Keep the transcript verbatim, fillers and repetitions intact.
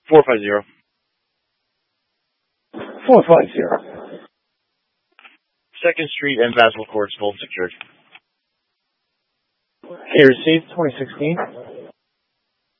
four five zero. four five zero. Second Street and Basketball Courts, both secured. Okay, received twenty sixteen.